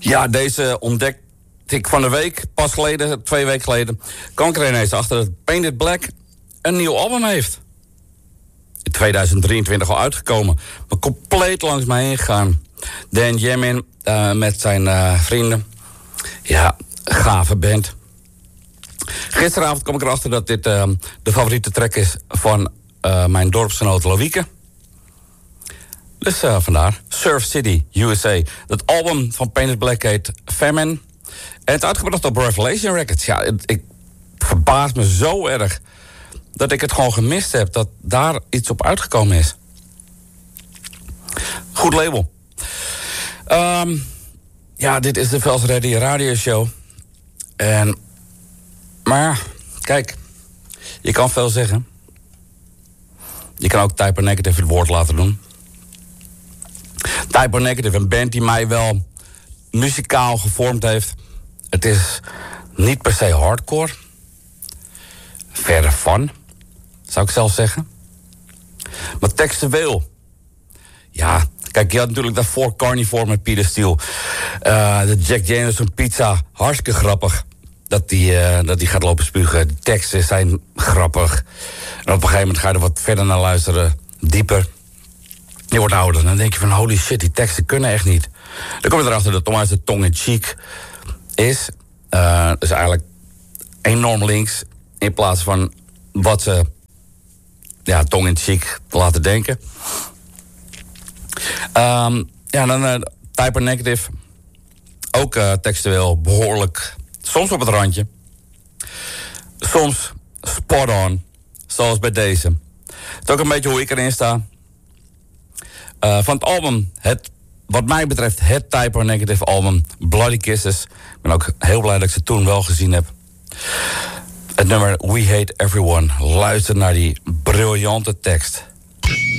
Ja, deze ontdekte ik van de week, pas geleden, 2 weken geleden. Kwam ik er ineens achter dat Painted Black een nieuw album heeft. In 2023 al uitgekomen, maar compleet langs mij heen gegaan. Dan Jamin met zijn vrienden. Ja, gave band. Gisteravond kwam ik erachter dat dit de favoriete track is van mijn dorpsgenoot Loïke. Dus vandaar. Surf City, USA. Dat album van Painted Black heet Famine. En het is uitgebracht op Revelation Records. Ja, ik verbaas me zo erg dat ik het gewoon gemist heb. Dat daar iets op uitgekomen is. Goed label. Ja, dit is de Vels Ready Radio Show. Maar ja, kijk. Je kan veel zeggen. Je kan ook Type Negative het woord laten doen. Type Negative, een band die mij wel muzikaal gevormd heeft. Het is niet per se hardcore. Verre van, zou ik zelf zeggen. Maar textueel. Ja, kijk, je had natuurlijk daarvoor Carnivore met Peter Steele. De Jack Jameson pizza, hartstikke grappig. Dat die gaat lopen spugen. De teksten zijn grappig. En op een gegeven moment ga je er wat verder naar luisteren. Dieper. Je wordt ouder. Dan denk je van holy shit, die teksten kunnen echt niet. Dan kom je erachter dat Thomas de tong in cheek is. Dus eigenlijk enorm links. In plaats van wat ze tong in cheek laten denken. Ja, dan Type Negative. Ook textueel behoorlijk. Soms op het randje. Soms spot on. Zoals bij deze. Het is ook een beetje hoe ik erin sta. Van het album, wat mij betreft, het Type Negative album, Bloody Kisses. Ik ben ook heel blij dat ik ze toen wel gezien heb. Het nummer We Hate Everyone. Luister naar die briljante tekst.